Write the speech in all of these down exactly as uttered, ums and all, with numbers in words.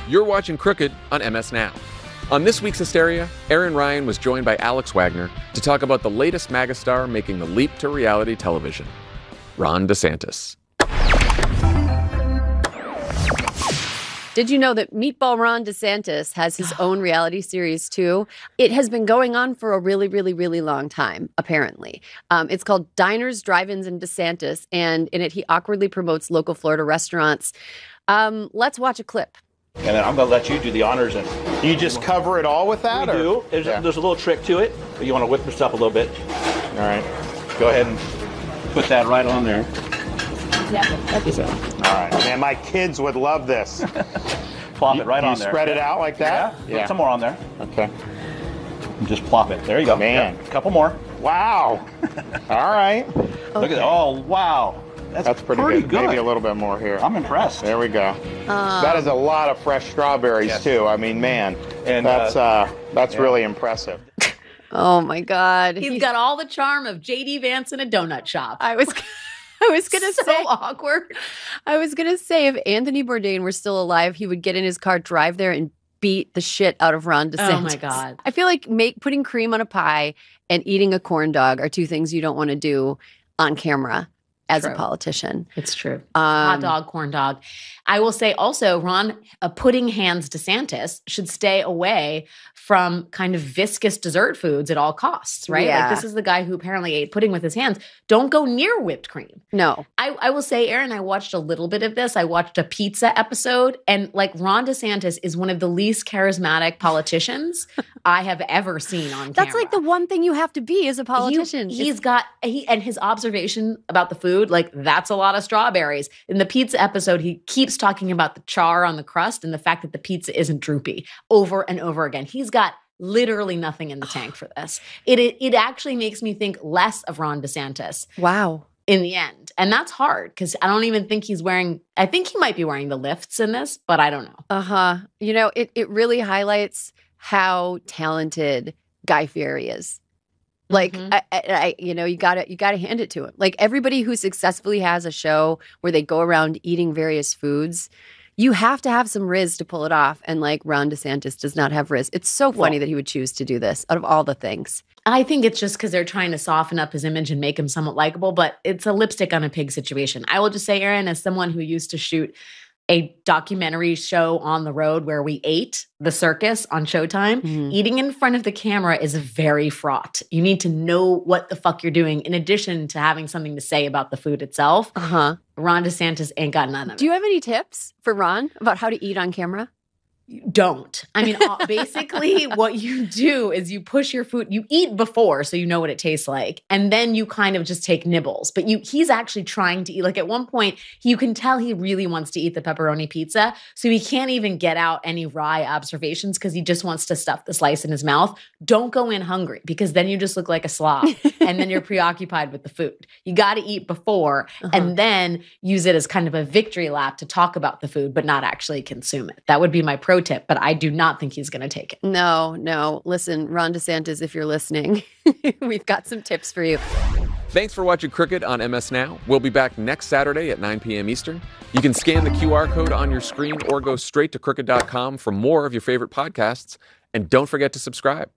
You're watching Crooked on M S Now. On this week's Hysteria, Aaron Ryan was joined by Alex Wagner to talk about the latest MAGA star making the leap to reality television, Ron DeSantis. Did you know that Meatball Ron DeSantis has his own reality series too? It has been going on for a really, really, really long time, apparently. Um, it's called Diners, Drive-Ins, and DeSantis, and in it he awkwardly promotes local Florida restaurants. Um, let's watch a clip. And then I'm going to let you do the honors. And you just cover it all with that? We or? do. There's, Yeah. a, there's a little trick to it. But you want to whip this up a little bit. All right. Go ahead and Put that right on there. Yeah, that's So, all right. Man, my kids would love this. plop You- it right you on there. spread it out like that? Yeah. Put some more on there. Okay. And just plop it. There you go. Man. Yep. A couple more. Wow. All right. Look at that. Oh, wow. That's, That's pretty, good. Maybe a little bit more here. I'm impressed. There we go. Um, that is a lot of fresh strawberries Yes. too. I mean, man, And, that's uh, uh, that's yeah. really impressive. Oh my God. He's got all the charm of J D Vance in a donut shop. I was I was gonna so say awkward. I was gonna say if Anthony Bourdain were still alive, he would get in his car, drive there, and beat the shit out of Ron DeSantis. Oh my God. I feel like make putting cream on a pie and eating a corn dog are two things you don't want to do on camera as True. a politician. It's true. Um, Hot dog, corn dog. I will say also, Ron uh, Pudding Hands DeSantis should stay away from kind of viscous dessert foods at all costs, right? Yeah. Like this is the guy who apparently ate pudding with his hands. Don't go near whipped cream. No. I, I will say, Aaron, I watched a little bit of this. I watched a pizza episode, and like Ron DeSantis is one of the least charismatic politicians I have ever seen on camera. That's like the one thing you have to be as a politician. He, has got he and his observation about the food, like that's a lot of strawberries. In the pizza episode, he keeps talking about the char on the crust and the fact that the pizza isn't droopy over and over again. He's got literally nothing in the tank for this. It, it it actually makes me think less of Ron DeSantis wow. in the end. And that's hard because I don't even think he's wearing, I think he might be wearing the lifts in this, but I don't know. Uh-huh. You know, it, it really highlights how talented Guy Fieri is. Like, Mhm. I, I, I, you know, you gotta, you gotta hand it to him. Like everybody who successfully has a show where they go around eating various foods, you have to have some riz to pull it off. And like Ron DeSantis does not have riz. It's so funny Well- that he would choose to do this out of all the things. I think it's just because they're trying to soften up his image and make him somewhat likable, but it's a lipstick on a pig situation. I will just say, Aaron, as someone who used to shoot a documentary show on the road where we ate the circus on Showtime, Mhm. eating in front of the camera is very fraught. You need to know what the fuck you're doing in addition to having something to say about the food itself. Uh-huh. Ron DeSantis ain't got none of it. Do you have any tips for Ron about how to eat on camera? Don't. I mean, uh, basically, what you do is you push your food, you eat before so you know what it tastes like, and then you kind of just take nibbles. But you, he's actually trying to eat. Like at one point, you can tell he really wants to eat the pepperoni pizza, so he can't even get out any wry observations because he just wants to stuff the slice in his mouth. Don't go in hungry because then you just look like a slob, and then you're preoccupied with the food. You got to eat before, Uh-huh. and then use it as kind of a victory lap to talk about the food, but not actually consume it. That would be my pro tip, but I do not think he's going to take it. No, no. Listen, Ron DeSantis, if you're listening, we've got some tips for you. Thanks for watching Crooked on M S Now. We'll be back next Saturday at nine p.m. Eastern. You can scan the Q R code on your screen or go straight to crooked dot com for more of your favorite podcasts. And don't forget to subscribe.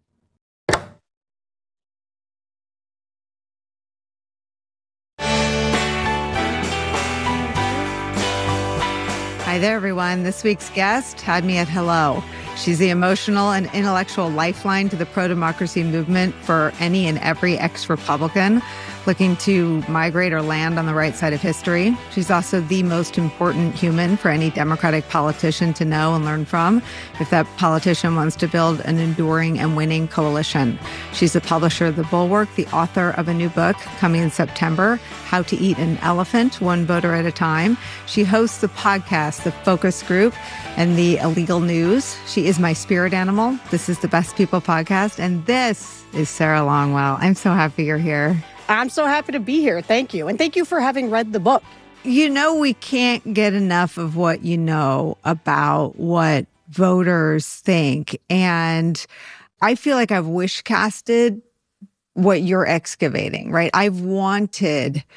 Hi there, everyone. This week's guest had me at hello. She's the emotional and intellectual lifeline to the pro-democracy movement for any and every ex-Republican looking to migrate or land on the right side of history. She's also the most important human for any Democratic politician to know and learn from if that politician wants to build an enduring and winning coalition. She's the publisher of The Bulwark, the author of a new book coming in September, How to Eat an Elephant, One Voter at a Time. She hosts the podcast, The Focus Group, and The Illegal News. She is my spirit animal. This is the Best People podcast, and this is Sarah Longwell. I'm so happy you're here. I'm so happy to be here. Thank you. And thank you for having read the book. You know, we can't get enough of what you know about what voters think. And I feel like I've wish casted what you're excavating, right? I've wanted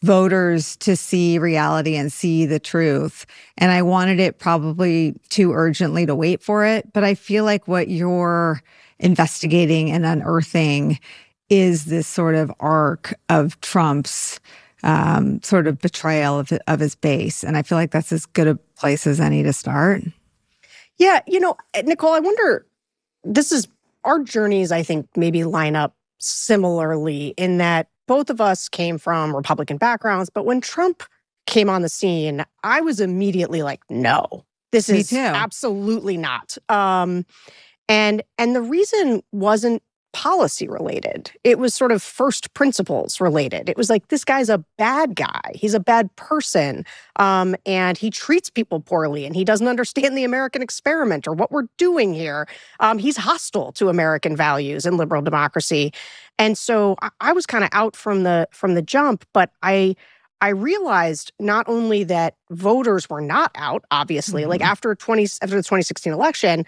voters to see reality and see the truth. And I wanted it probably too urgently to wait for it. But I feel like what you're investigating and unearthing is this sort of arc of Trump's um, sort of betrayal of, of his base. And I feel like that's as good a place as any to start. Yeah, you know, Nicole, I wonder, this is, our journeys, I think, maybe line up similarly in that both of us came from Republican backgrounds, but when Trump came on the scene, I was immediately like, no, this Me is too. absolutely not. Um, and and the reason wasn't policy related. It was sort of first principles related. It was like, this guy's a bad guy. He's a bad person. Um, and he treats people poorly, and he doesn't understand the American experiment or what we're doing here. Um, he's hostile to American values and liberal democracy. And so I, I was kind of out from the from the jump, but I I realized not only that voters were not out, obviously, mm-hmm. like after twenty after the twenty sixteen election,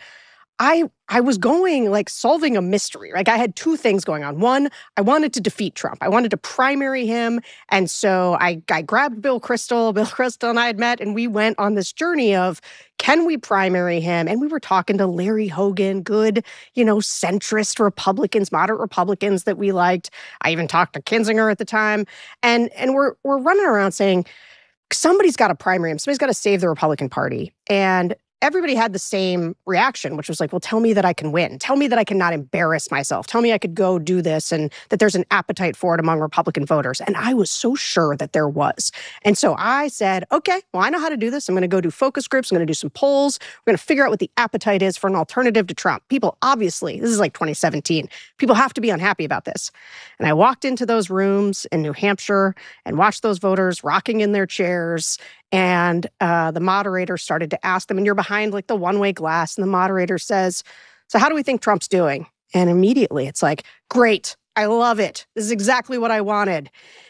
I I was going like solving a mystery. Like I had two things going on. One, I wanted to defeat Trump. I wanted to primary him. And so I, I grabbed Bill Kristol. Bill Kristol and I had met, and we went on this journey of, can we primary him? And we were talking to Larry Hogan, good, you know, centrist Republicans, moderate Republicans that we liked. I even talked to Kinzinger at the time. And, and we're, we're running around saying, somebody's got to primary him. Somebody's got to save the Republican Party. And everybody had the same reaction, which was like, well, tell me that I can win. Tell me that I cannot embarrass myself. Tell me I could go do this and that there's an appetite for it among Republican voters. And I was so sure that there was. And so I said, okay, well, I know how to do this. I'm going to go do focus groups. I'm going to do some polls. We're going to figure out what the appetite is for an alternative to Trump. People, obviously, this is like twenty seventeen. People have to be unhappy about this. And I walked into those rooms in New Hampshire and watched those voters rocking in their chairs. And uh, the moderator started to ask them, and you're behind like the one-way glass, and the moderator says, so how do we think Trump's doing? And immediately it's like, great, I love it. This is exactly what I wanted.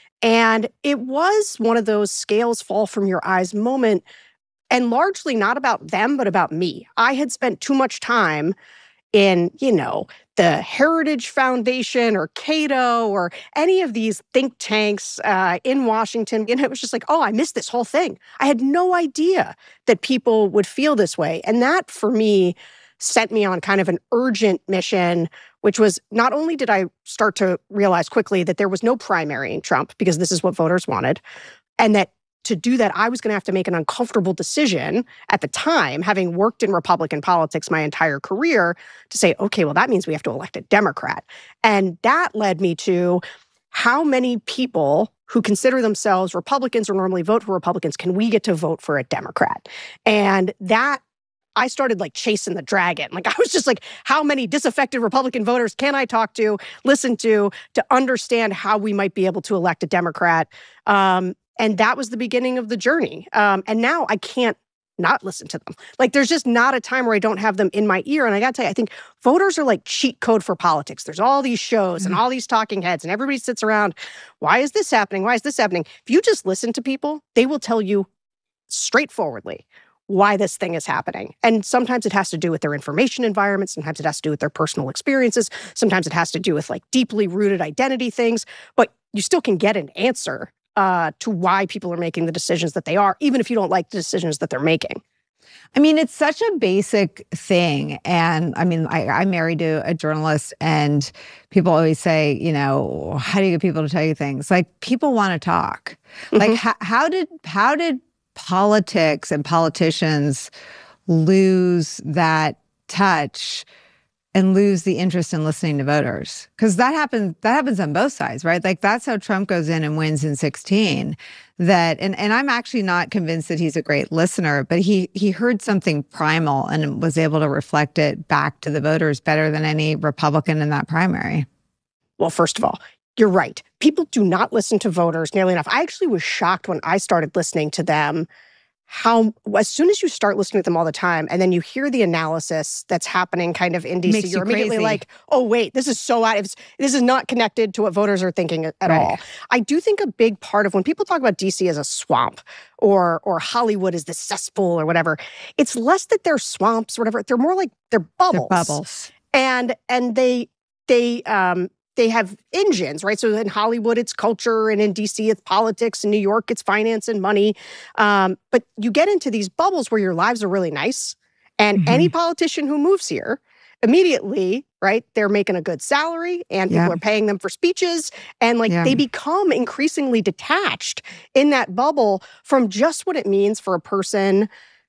And it was one of those scales fall from your eyes moment, and largely not about them, but about me. I had spent too much time in, you know, the Heritage Foundation or Cato or any of these think tanks uh, in Washington. And it was just like, oh, I missed this whole thing. I had no idea that people would feel this way. And that, for me, sent me on kind of an urgent mission, which was not only did I start to realize quickly that there was no primary in Trump, because this is what voters wanted, and that to do that, I was going to have to make an uncomfortable decision at the time, having worked in Republican politics my entire career, to say, okay, well, that means we have to elect a Democrat. And that led me to how many people who consider themselves Republicans or normally vote for Republicans can we get to vote for a Democrat? And that, I started like chasing the dragon. Like I was just like, how many disaffected Republican voters can I talk to, listen to, to understand how we might be able to elect a Democrat? Um, And that was the beginning of the journey. Um, and now I can't not listen to them. Like, there's just not a time where I don't have them in my ear. And I got to tell you, I think voters are like cheat code for politics. There's all these shows mm-hmm. and all these talking heads, and everybody sits around. Why is this happening? Why is this happening? If you just listen to people, they will tell you straightforwardly why this thing is happening. And sometimes it has to do with their information environment. Sometimes it has to do with their personal experiences. Sometimes it has to do with like deeply rooted identity things. But you still can get an answer Uh, to why people are making the decisions that they are, even if you don't like the decisions that they're making. I mean, it's such a basic thing. And I mean, I, I'm married to a journalist, and people always say, you know, how do you get people to tell you things? Like, people want to talk. Mm-hmm. Like, how, how did how did politics and politicians lose that touch and lose the interest in listening to voters? Because that happens, that happens on both sides, right? Like, that's how Trump goes in and wins in sixteen. That, and, and I'm actually not convinced that he's a great listener, but he he heard something primal and was able to reflect it back to the voters better than any Republican in that primary. Well, first of all, you're right. People do not listen to voters nearly enough. I actually was shocked when I started listening to them, how as soon as you start listening to them all the time and then you hear the analysis that's happening kind of in D C, Makes you're you immediately crazy. like, oh, wait, this is so out of, this is not connected to what voters are thinking at, at Right. all. I do think a big part of when people talk about D C as a swamp or or Hollywood as the cesspool or whatever, it's less that they're swamps or whatever. They're more like they're bubbles. They're bubbles. And and they they um they have engines, right? So in Hollywood, it's culture, and in D C, it's politics, in New York, it's finance and money. Um, but you get into these bubbles where your lives are really nice, and mm-hmm. any politician who moves here immediately, right, they're making a good salary, and people yeah. are paying them for speeches, and like yeah. they become increasingly detached in that bubble from just what it means for a person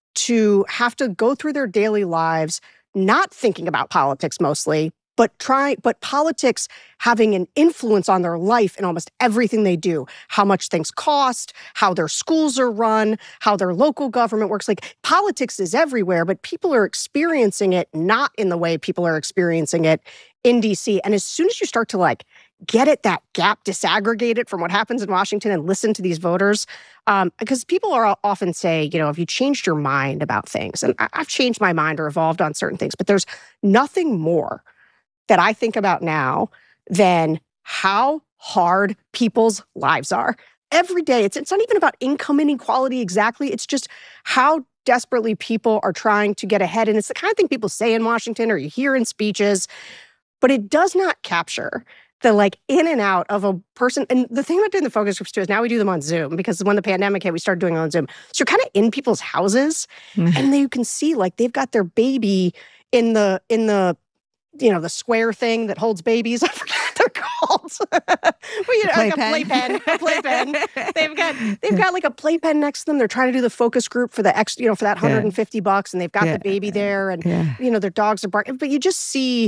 to have to go through their daily lives not thinking about politics mostly, but try, but politics having an influence on their life in almost everything they do. How much things cost, how their schools are run, how their local government works. Like, politics is everywhere, but people are experiencing it not in the way people are experiencing it in D C. And as soon as you start to like get at that gap, disaggregate it from what happens in Washington and listen to these voters, um, because people are often say, you know, have you changed your mind about things? And I- I've changed my mind or evolved on certain things, but there's nothing more that I think about now than how hard people's lives are. Every day, it's, it's not even about income inequality exactly. It's just how desperately people are trying to get ahead. And it's the kind of thing people say in Washington or you hear in speeches, but it does not capture the like in and out of a person. And the thing about doing the focus groups too is now we do them on Zoom, because when the pandemic hit, we started doing it on Zoom. So you're kind of in people's houses and then you can see like they've got their baby in the, in the, you know, the square thing that holds babies. I forget what they're called. But, you know, like a playpen. A playpen. They've got they've got like a playpen next to them. They're trying to do the focus group for the ex, you know, for that one hundred fifty bucks, and they've got yeah. the baby there, and yeah. you know, their dogs are barking. But you just see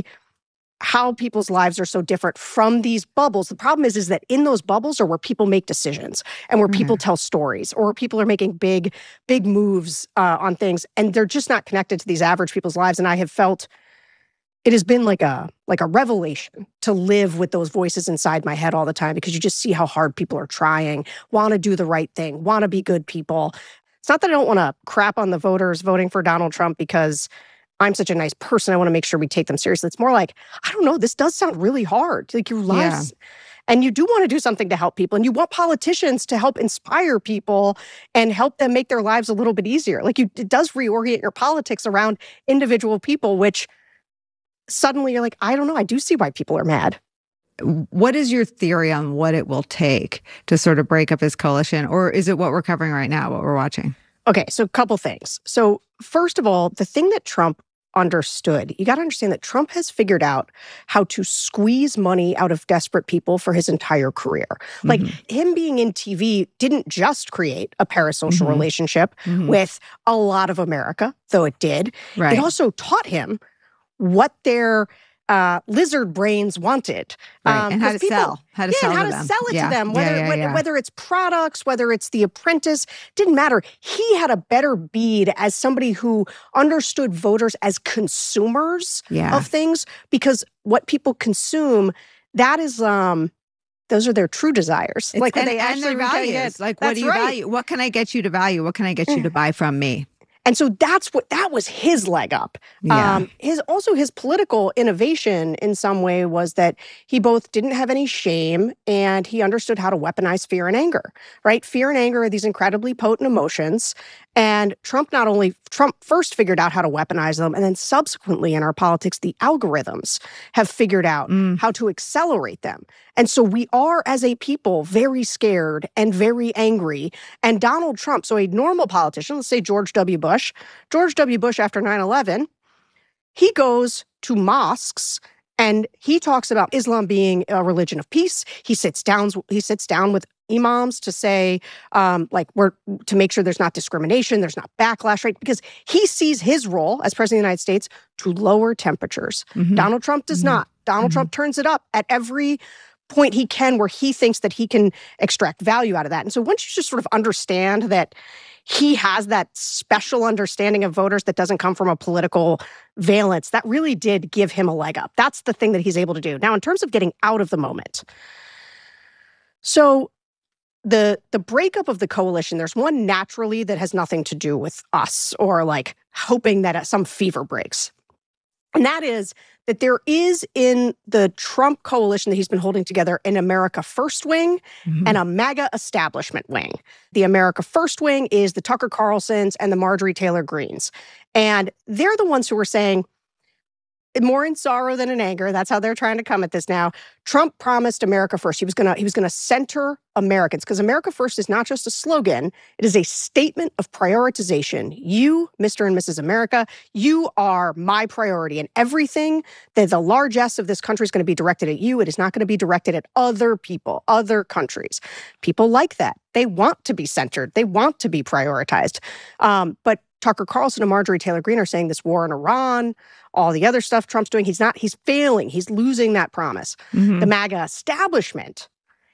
how people's lives are so different from these bubbles. The problem is, is that in those bubbles are where people make decisions and where mm-hmm. people tell stories, or people are making big, big moves uh, on things, and they're just not connected to these average people's lives. And I have felt it has been like a like a revelation to live with those voices inside my head all the time, because you just see how hard people are trying, want to do the right thing, want to be good people. It's not that I don't want to crap on the voters voting for Donald Trump because I'm such a nice person. I want to make sure we take them seriously. It's more like, I don't know, this does sound really hard. Like your lives. Yeah. And you do want to do something to help people. And you want politicians to help inspire people and help them make their lives a little bit easier. Like you, it does reorient your politics around individual people, which suddenly you're like, I don't know, I do see why people are mad. What is your theory on what it will take to sort of break up this coalition? Or is it what we're covering right now, what we're watching? Okay, so a couple things. So first of all, the thing that Trump understood, you got to understand that Trump has figured out how to squeeze money out of desperate people for his entire career. Mm-hmm. Like him being in T V didn't just create a parasocial mm-hmm. relationship mm-hmm. with a lot of America, though it did. Right. It also taught him what their uh, lizard brains wanted. Right. Um, and how to people, sell. How to yeah, sell and how to to them. sell it yeah. to them. Whether, yeah, yeah, whether, yeah. whether it's products, whether it's The Apprentice, didn't matter. He had a better bead as somebody who understood voters as consumers yeah. of things, because what people consume, that is... um. Those are their true desires. It's, like what and, they actually and their values. Like, what That's do you right. value? What can I get you to value? What can I get you to buy from me? And so that's what, that was his leg up. Yeah. Um, his, also his political innovation in some way was that he both didn't have any shame and he understood how to weaponize fear and anger, right? Fear and anger are these incredibly potent emotions. And Trump not only, Trump first figured out how to weaponize them, and then subsequently in our politics, the algorithms have figured out mm. how to accelerate them. And so we are, as a people, very scared and very angry. And Donald Trump, so a normal politician, let's say George W. Bush, George W. Bush after nine eleven, he goes to mosques and he talks about Islam being a religion of peace. He sits down, he sits down with imams to say, um, like, we're to make sure there's not discrimination, there's not backlash, right? Because he sees his role as president of the United States to lower temperatures. Mm-hmm. Donald Trump does mm-hmm. not. Donald mm-hmm. Trump turns it up at every point he can where he thinks that he can extract value out of that. And so once you just sort of understand that he has that special understanding of voters that doesn't come from a political valence, that really did give him a leg up. That's the thing that he's able to do. Now, in terms of getting out of the moment, so the the breakup of the coalition, there's one naturally that has nothing to do with us or like hoping that some fever breaks. And that is that there is in the Trump coalition that he's been holding together an America First wing mm-hmm. and a MAGA establishment wing. The America First wing is the Tucker Carlsons and the Marjorie Taylor Greens. And they're the ones who are saying, more in sorrow than in anger. That's how they're trying to come at this now. Trump promised America first. He was gonna he was gonna center Americans, because America first is not just a slogan. It is a statement of prioritization. You, Mister and Missus America, you are my priority, and everything that the largesse of this country is going to be directed at you. It is not going to be directed at other people, other countries. People like that. They want to be centered. They want to be prioritized. Um, but Tucker Carlson and Marjorie Taylor Greene are saying this war in Iran, all the other stuff Trump's doing, he's not, he's failing. He's losing that promise. Mhm. The MAGA establishment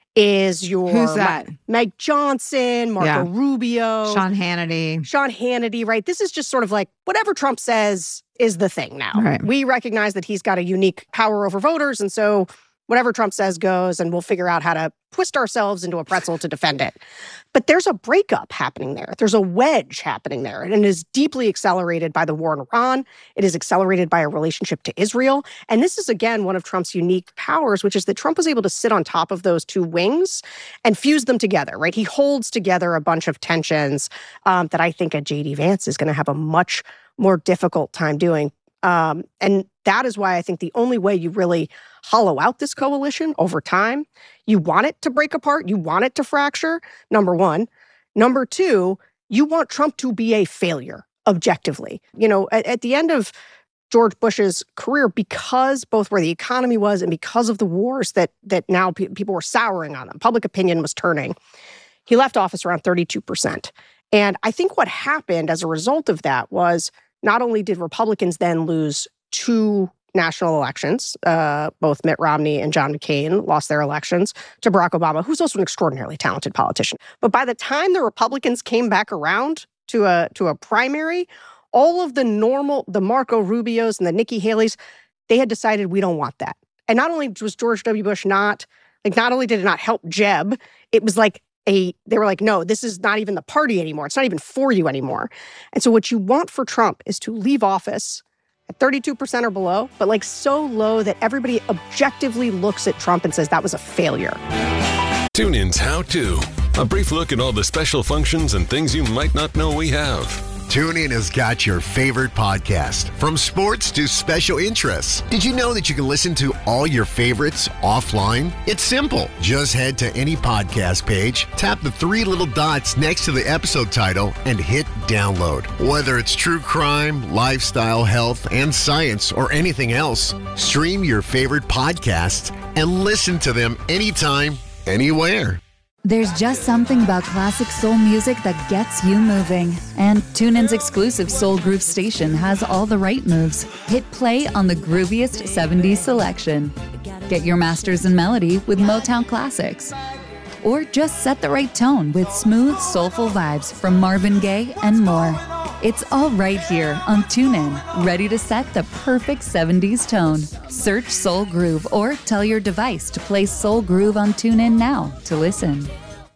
is your Who's that? Ma- Meg Johnson, Marco Yeah. Rubio, Sean Hannity. Sean Hannity, right? This is just sort of like whatever Trump says is the thing now. Right. We recognize that he's got a unique power over voters, and so whatever Trump says goes, and we'll figure out how to twist ourselves into a pretzel to defend it. But there's a breakup happening there. There's a wedge happening there, and it is deeply accelerated by the war in Iran. It is accelerated by a relationship to Israel. And this is, again, one of Trump's unique powers, which is that Trump was able to sit on top of those two wings and fuse them together, right? He holds together a bunch of tensions um, that I think a J D Vance is going to have a much more difficult time doing. Um, and that is why I think the only way you really hollow out this coalition over time, you want it to break apart, you want it to fracture, number one. Number two, you want Trump to be a failure, objectively. You know, at, at the end of George Bush's career, because both where the economy was and because of the wars that that now pe- people were souring on them, public opinion was turning, he left office around thirty-two percent. And I think what happened as a result of that was not only did Republicans then lose two national elections, uh, both Mitt Romney and John McCain lost their elections to Barack Obama, who's also an extraordinarily talented politician. But by the time the Republicans came back around to a to a primary, all of the normal, the Marco Rubios and the Nikki Haley's, they had decided we don't want that. And not only was George W. Bush not, like not only did it not help Jeb, it was like a, they were like, no, this is not even the party anymore. It's not even for you anymore. And so what you want for Trump is to leave office at thirty-two percent or below, but like so low that everybody objectively looks at Trump and says that was a failure. TuneIn's How To. A brief look at all the special functions and things you might not know we have. TuneIn has got your favorite podcast, from sports to special interests. Did you know that you can listen to all your favorites offline? It's simple. Just head to any podcast page, tap the three little dots next to the episode title, and hit download. Whether it's true crime, lifestyle, health, and science, or anything else, stream your favorite podcasts and listen to them anytime, anywhere. There's just something about classic soul music that gets you moving. And TuneIn's exclusive Soul Groove station has all the right moves. Hit play on the grooviest seventies selection. Get your masters in melody with Motown classics. Or just set the right tone with smooth, soulful vibes from Marvin Gaye and more. It's all right here on TuneIn, ready to set the perfect seventies tone. Search Soul Groove or tell your device to play Soul Groove on TuneIn now to listen.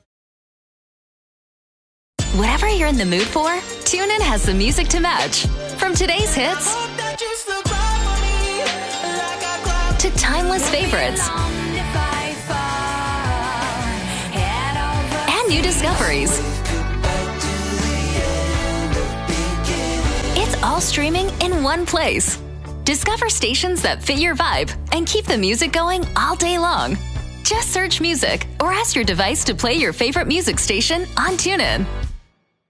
Whatever you're in the mood for, TuneIn has the music to match. From today's hits to timeless favorites and new discoveries. It's all streaming in one place. Discover stations that fit your vibe and keep the music going all day long. Just search music or ask your device to play your favorite music station on TuneIn.